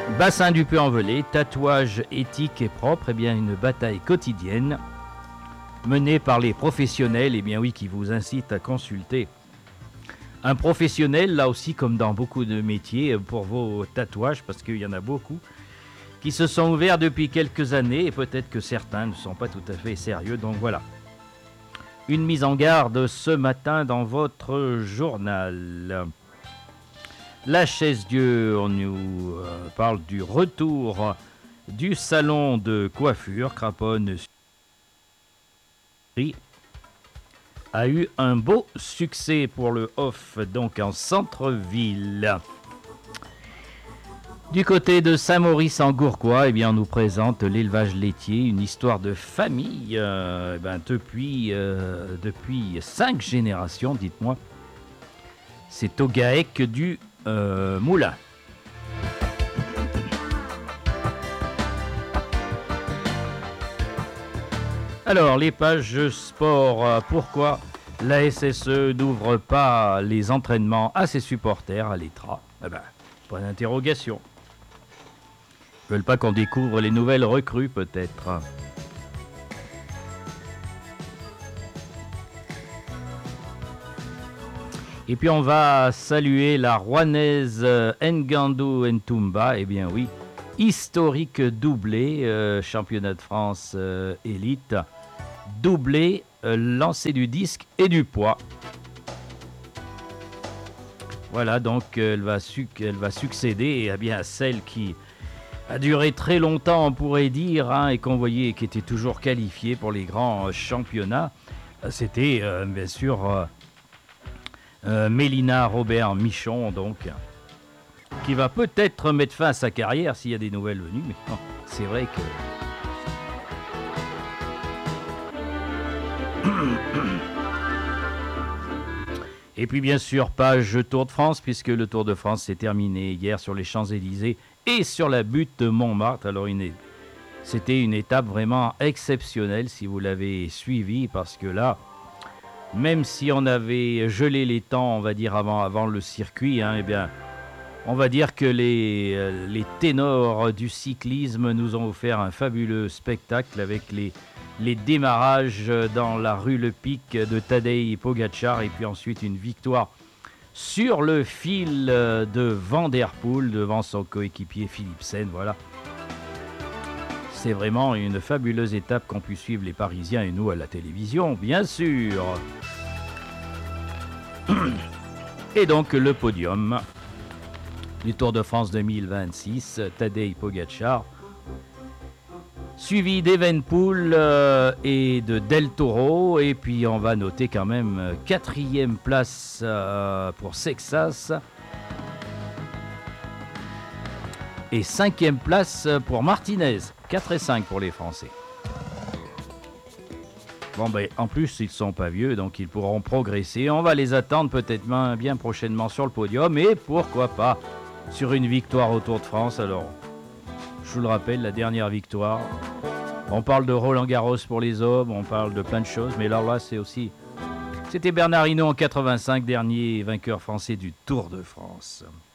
Bassin du Puy-en-Velay, tatouage éthique et propre, eh bien une bataille quotidienne menée par les professionnels, eh bien oui, qui vous incitent à consulter un professionnel, là aussi comme dans beaucoup de métiers, pour vos tatouages, parce qu'il y en a beaucoup qui se sont ouverts depuis quelques années, et peut-être que certains ne sont pas tout à fait sérieux, donc voilà. Une mise en garde ce matin dans votre journal. La Chaise-Dieu, on nous parle du retour du salon de coiffure. Craponne a eu un beau succès pour le off, donc en centre-ville. Du côté de Saint-Maurice en Gourcois, eh bien, on nous présente l'élevage laitier, une histoire de famille depuis 5 générations, dites-moi. C'est au GAEC du Moulin. Alors, les pages sport, pourquoi la SSE n'ouvre pas les entraînements à ses supporters à l'ETRA? Point d'interrogation. Ils veulent pas qu'on découvre les nouvelles recrues, peut-être. Et puis on va saluer la Rouennaise Ngandou Ntoumba, eh bien oui, historique doublé, championnat de France élite, doublé, lancer du disque et du poids. Voilà, donc elle va succéder eh bien, à celle qui a duré très longtemps, on pourrait dire, et qu'on voyait qui était toujours qualifiée pour les grands championnats. C'était bien sûr Mélina Robert-Michon, donc, qui va peut-être mettre fin à sa carrière s'il y a des nouvelles venues, mais non, c'est vrai que... Et puis bien sûr, page Tour de France, puisque le Tour de France s'est terminé hier sur les Champs-Élysées et sur la butte de Montmartre. Alors c'était une étape vraiment exceptionnelle si vous l'avez suivi, parce que là, même si on avait gelé les temps, on va dire avant le circuit, eh bien, on va dire que les ténors du cyclisme nous ont offert un fabuleux spectacle avec les démarrages dans la rue Le Pic de Tadej Pogačar, et puis ensuite une victoire sur le fil de Van der Poel devant son coéquipier Philipsen. Voilà. C'est vraiment une fabuleuse étape qu'ont pu suivre les Parisiens et nous à la télévision, bien sûr. Et donc le podium du Tour de France 2026, Tadej Pogačar, suivi d'Evenepoel et de Del Toro. Et puis on va noter quand même 4e place pour Sexas et 5e place pour Martinez. 4 et 5 pour les Français. Bon, en plus, ils ne sont pas vieux, donc ils pourront progresser. On va les attendre peut-être bien prochainement sur le podium, et pourquoi pas sur une victoire au Tour de France. Alors, je vous le rappelle, la dernière victoire. On parle de Roland-Garros pour les hommes, on parle de plein de choses, mais là, c'était Bernard Hinault en 85, dernier vainqueur français du Tour de France.